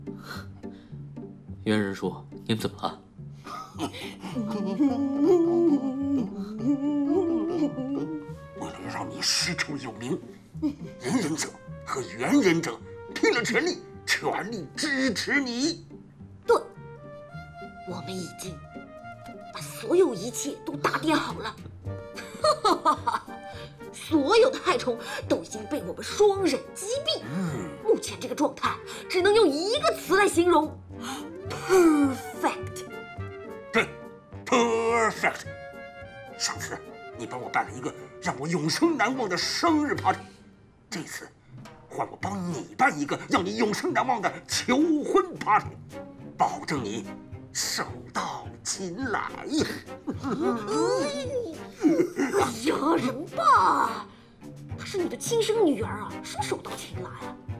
猿人叔，您怎么了？ 为了让你师出有名，人忍者和猿忍者拼了全力，全力支持你。 对，我们已经把所有一切都打点好了。哈哈哈！所有的害虫都已经被我们双忍击毙。目前这个状态只能用一个词来形容 ：perfect。 对 ，perfect。上次你帮我办了一个让我永生难忘的生日 party， 这次换我帮你办一个让你永生难忘的求婚 party， 保证你手到擒来。 哎呀，人爸，她是你的亲生女儿啊，什么手到擒来啊？